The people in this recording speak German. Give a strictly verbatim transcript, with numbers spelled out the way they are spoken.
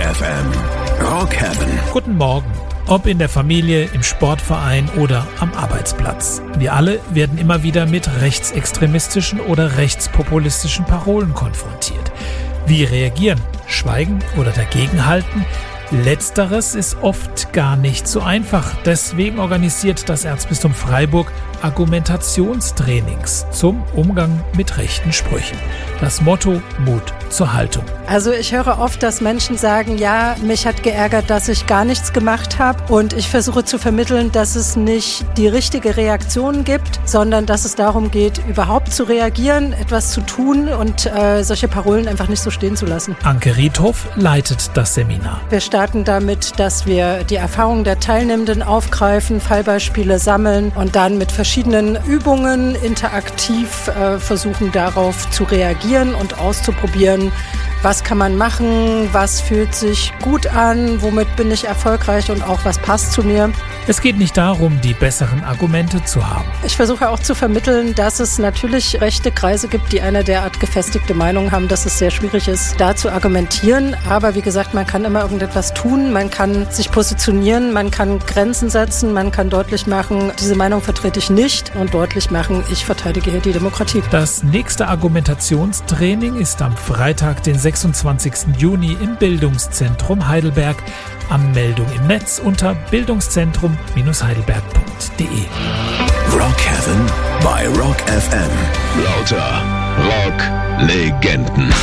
F M. Rock Heaven. Guten Morgen. Ob in der Familie, im Sportverein oder am Arbeitsplatz. Wir alle werden immer wieder mit rechtsextremistischen oder rechtspopulistischen Parolen konfrontiert. Wie reagieren? Schweigen oder dagegenhalten? Letzteres ist oft gar nicht so einfach. Deswegen organisiert das Erzbistum Freiburg Argumentationstrainings zum Umgang mit rechten Sprüchen. Das Motto: Mut zur Haltung. Also ich höre oft, dass Menschen sagen, ja, mich hat geärgert, dass ich gar nichts gemacht habe. Und ich versuche zu vermitteln, dass es nicht die richtige Reaktion gibt, sondern dass es darum geht, überhaupt zu reagieren, etwas zu tun und äh, solche Parolen einfach nicht so stehen zu lassen. Anke Riedhoff leitet das Seminar. Wir starten damit, dass wir die Erfahrungen der Teilnehmenden aufgreifen, Fallbeispiele sammeln und dann mit verschiedenen Übungen interaktiv äh, versuchen, darauf zu reagieren und auszuprobieren, was kann man machen, was fühlt sich gut an, womit bin ich erfolgreich und auch was passt zu mir. Es geht nicht darum, die besseren Argumente zu haben. Ich versuche auch zu vermitteln, dass es natürlich rechte Kreise gibt, die eine derart gefestigte Meinung haben, dass es sehr schwierig ist, da zu argumentieren. Aber wie gesagt, man kann immer irgendetwas tun, man kann sich positionieren, man kann Grenzen setzen, man kann deutlich machen, diese Meinung vertrete ich nicht und deutlich machen, ich verteidige hier die Demokratie. Das nächste Argumentationstraining ist am Freitag, den sechsundzwanzigsten Juni im Bildungszentrum Heidelberg. Anmeldung im Netz unter bildungszentrum Bindestrich heidelberg Punkt de. Rock Heaven bei Rock F M. Lauter Rock-Legenden.